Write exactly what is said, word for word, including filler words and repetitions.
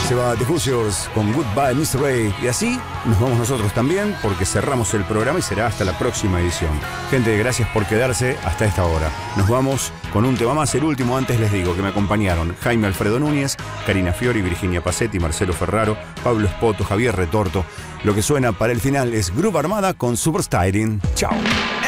Se va The Hoosiers con Goodbye mister Ray. Y así nos vamos nosotros también, porque cerramos el programa y será hasta la próxima edición. Gente, gracias por quedarse hasta esta hora. Nos vamos con un tema más, el último. Antes les digo que me acompañaron Jaime Alfredo Núñez, Karina Fiori, Virginia Pacetti, Marcelo Ferraro, Pablo Espoto, Javier Retorto. Lo que suena para el final es Groove Armada con Superstyling. Chao.